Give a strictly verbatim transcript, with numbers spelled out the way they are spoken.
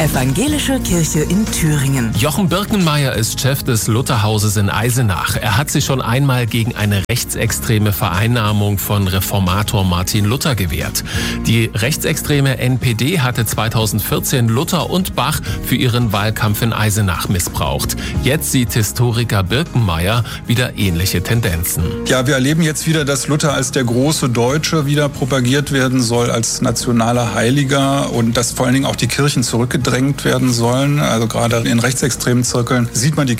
Evangelische Kirche in Thüringen. Jochen Birkenmeier ist Chef des Lutherhauses in Eisenach. Er hat sich schon einmal gegen eine rechtsextreme Vereinnahmung von Reformator Martin Luther gewehrt. Die rechtsextreme N P D hatte zweitausendvierzehn Luther und Bach für ihren Wahlkampf in Eisenach missbraucht. Jetzt sieht Historiker Birkenmeier wieder ähnliche Tendenzen. Ja, wir erleben jetzt wieder, dass Luther als der große Deutsche wieder propagiert werden soll, als nationaler Heiliger, und dass vor allen Dingen auch die Kirchen zurückgedrängt werden sollen. Also gerade in rechtsextremen Zirkeln sieht man die